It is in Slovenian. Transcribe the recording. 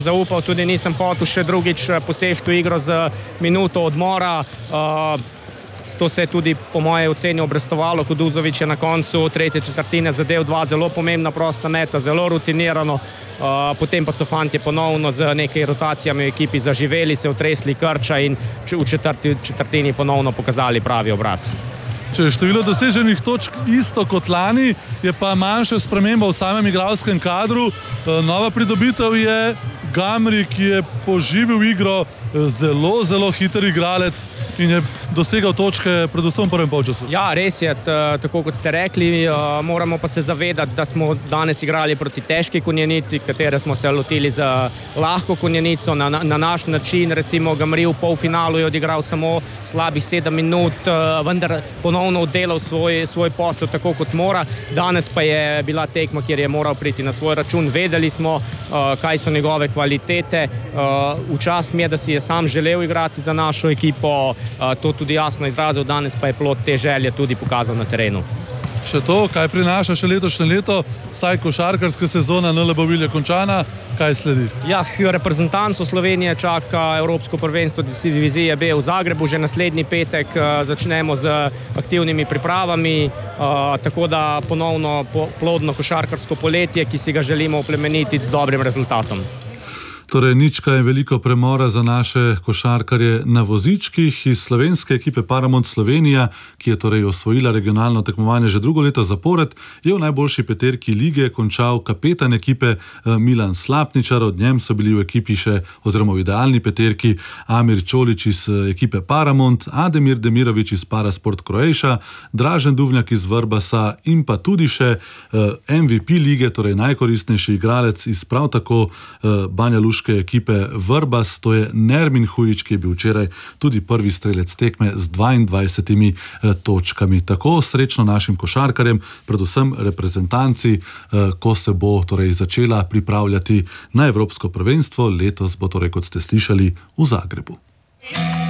Zaupal, tudi nisem hotel še drugič poseči v igro z minuto odmora. To se je tudi po moje oceni obrestovalo. Kuduzović je na koncu tretje četrtine zadel 2 zelo pomembna prosta meta, zelo rutinirano. Potem pa so fantje ponovno z nekaj rotacijami v ekipi zaživeli, se otresli krča in v četrtini ponovno pokazali pravi obraz. Če je število doseženih točk isto kot lani, je pa manjša sprememba v samem igralskem kadru. Nova pridobitev je Gamri, ki je poživil igro, zelo, zelo hiter igralec in je dosegal točke predvsem v prvem polčasu. Ja, res je, tako kot ste rekli, moramo pa se zavedati, da smo danes igrali proti težki konjenici, katere smo se lotili z lahko konjenico, na naš način. Recimo Gamri v polfinalu je odigral samo slabih 7 minut, vendar ponovno oddelal svoj posel tako kot mora. Danes pa je bila tekma, kjer je moral priti na svoj račun. Vedeli smo, kaj so njegove kvalitete. Včasih mi je, da si je sam želel igrati za našo ekipo, to tudi jasno izrazil, danes pa je plod te želje tudi pokazal na terenu. Še to, kaj prinaša še letošnje leto, saj košarkarska sezona NLB Vilje končana, kaj sledi? Ja, reprezentanco Slovenije čaka Evropsko prvenstvo divizije B v Zagrebu, že naslednji petek začnemo z aktivnimi pripravami, tako da ponovno plodno košarkarsko poletje, ki si ga želimo oplemenititi z dobrim rezultatom. Torej, nič kaj veliko premora za naše košarkarje na vozičkih. Iz slovenske ekipe Paramount Slovenija, ki je torej osvojila regionalno tekmovanje že drugo leto zapored, je v najboljši peterki lige končal kapetan ekipe Milan Slapničar. Od njem so bili v ekipi še, oziroma v idealni peterki, Amir Čolić iz ekipe Paramount, Ademir Demirović iz Parasport Croatia, Dražen Duvnjak iz Vrbasa in pa tudi še MVP lige, torej najkoristnejši igralec iz prav tako Banja Luške ekipe Vrbas, to je Nermin Hujić, ki je bil včeraj tudi prvi strelec tekme z 22 točkami. Tako srečno našim košarkarjem, predvsem reprezentanci, ko se bo torej začela pripravljati na Evropsko prvenstvo. Letos bo torej, kot ste slišali, v Zagrebu.